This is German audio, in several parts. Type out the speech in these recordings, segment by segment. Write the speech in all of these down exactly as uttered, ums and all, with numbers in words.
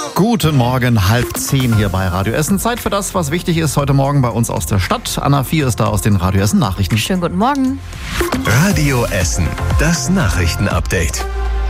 Guten Morgen, halb zehn hier bei Radio Essen. Zeit für das, was wichtig ist heute Morgen bei uns aus der Stadt. Anna vier ist da aus den Radio Essen Nachrichten. Schönen guten Morgen. Radio Essen, das Nachrichtenupdate.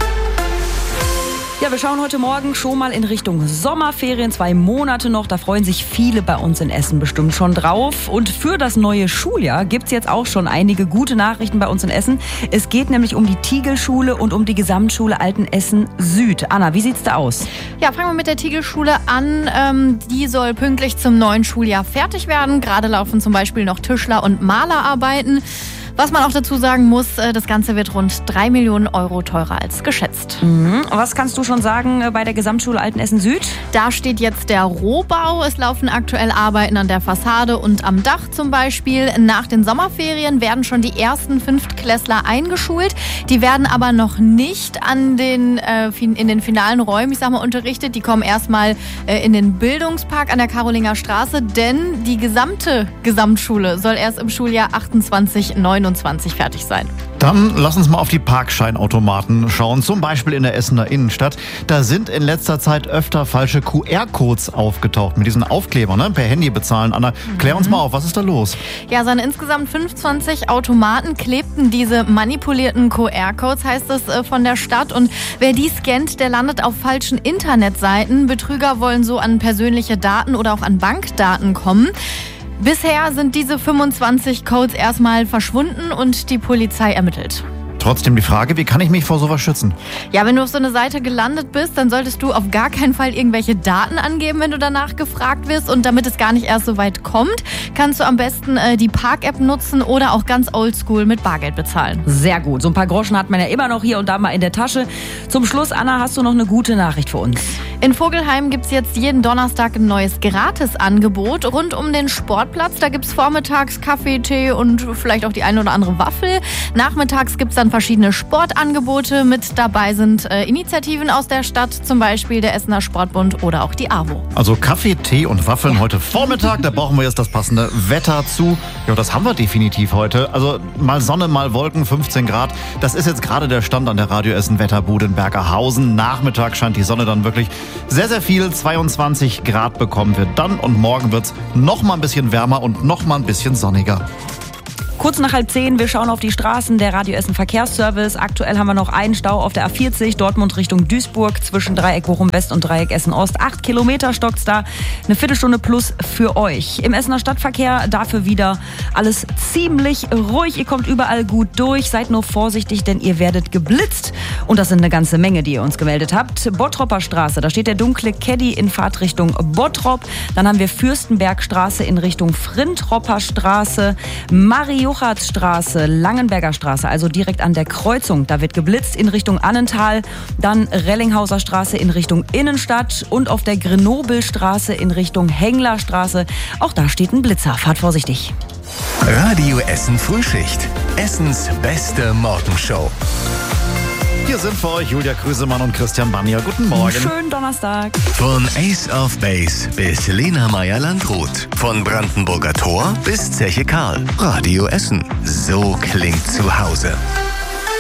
Ja, wir schauen heute Morgen schon mal in Richtung Sommerferien. Zwei Monate noch, da freuen sich viele bei uns in Essen bestimmt schon drauf. Und für das neue Schuljahr gibt's jetzt auch schon einige gute Nachrichten bei uns in Essen. Es geht nämlich um die Tiegelschule und um die Gesamtschule Altenessen Süd. Anna, wie sieht's da aus? Ja, fangen wir mit der Tiegelschule an. Ähm, die soll pünktlich zum neuen Schuljahr fertig werden. Gerade laufen zum Beispiel noch Tischler- und Malerarbeiten. Was man auch dazu sagen muss, das Ganze wird rund drei Millionen Euro teurer als geschätzt. Mhm. Was kannst du schon sagen bei der Gesamtschule Altenessen Süd? Da steht jetzt der Rohbau. Es laufen aktuell Arbeiten an der Fassade und am Dach zum Beispiel. Nach den Sommerferien werden schon die ersten Fünftklässler eingeschult. Die werden aber noch nicht an den, äh, in den finalen Räumen, ich sag mal, unterrichtet. Die kommen erstmal äh, in den Bildungspark an der Karolinger Straße, denn die gesamte Gesamtschule soll erst im Schuljahr achtundzwanzig neunundzwanzig fertig sein. Dann lass uns mal auf die Parkscheinautomaten schauen, zum Beispiel in der Essener Innenstadt. Da sind in letzter Zeit öfter falsche Q R-Codes aufgetaucht mit diesen Aufklebern, ne? Per Handy bezahlen. Anna, klär uns mal auf, was ist da los? Ja, so an insgesamt fünfundzwanzig Automaten klebten diese manipulierten Q R-Codes, heißt es äh, von der Stadt. Und wer die scannt, der landet auf falschen Internetseiten. Betrüger wollen so an persönliche Daten oder auch an Bankdaten kommen. Bisher sind diese fünfundzwanzig Codes erstmal verschwunden und die Polizei ermittelt. Trotzdem die Frage, wie kann ich mich vor sowas schützen? Ja, wenn du auf so eine Seite gelandet bist, dann solltest du auf gar keinen Fall irgendwelche Daten angeben, wenn du danach gefragt wirst. Und damit es gar nicht erst so weit kommt, kannst du am besten äh, die Park-App nutzen oder auch ganz oldschool mit Bargeld bezahlen. Sehr gut. So ein paar Groschen hat man ja immer noch hier und da mal in der Tasche. Zum Schluss, Anna, hast du noch eine gute Nachricht für uns? In Vogelheim gibt es jetzt jeden Donnerstag ein neues Gratisangebot rund um den Sportplatz. Da gibt es vormittags Kaffee, Tee und vielleicht auch die eine oder andere Waffel. Nachmittags gibt es dann verschiedene Sportangebote. Mit dabei sind äh, Initiativen aus der Stadt, zum Beispiel der Essener Sportbund oder auch die AWO. Also Kaffee, Tee und Waffeln heute Vormittag. Da brauchen wir jetzt das passende Wetter zu. Ja, das haben wir definitiv heute. Also mal Sonne, mal Wolken, fünfzehn Grad. Das ist jetzt gerade der Stand an der Radio Essen Wetterbude in Bergerhausen. Nachmittag scheint die Sonne dann wirklich sehr, sehr viel. zweiundzwanzig Grad bekommen wir dann. Und morgen wird es noch mal ein bisschen wärmer und noch mal ein bisschen sonniger. Kurz nach halb zehn, wir schauen auf die Straßen der Radio Essen Verkehrsservice. Aktuell haben wir noch einen Stau auf der A vierzig, Dortmund Richtung Duisburg, zwischen Dreieck Bochum West und Dreieck Essen Ost. Acht Kilometer stockt's da, eine Viertelstunde plus für euch. Im Essener Stadtverkehr dafür wieder alles ziemlich ruhig. Ihr kommt überall gut durch, seid nur vorsichtig, denn ihr werdet geblitzt. Und das sind eine ganze Menge, die ihr uns gemeldet habt. Bottropper Straße, da steht der dunkle Caddy in Fahrtrichtung Bottrop. Dann haben wir Fürstenbergstraße in Richtung Frintropper Straße, Mario Straße, Langenberger Straße, also direkt an der Kreuzung. Da wird geblitzt in Richtung Annental, dann Rellinghauser Straße in Richtung Innenstadt und auf der Grenobelstraße in Richtung Henglerstraße. Auch da steht ein Blitzer. Fahrt vorsichtig. Radio Essen Frühschicht. Essens beste Morgenshow. Hier sind für euch Julia Krüsemann und Christian Banja. Guten Morgen. Schönen Donnerstag. Von Ace of Base bis Lena Meyer-Landrut. Von Brandenburger Tor bis Zeche Karl. Radio Essen. So klingt zu Hause.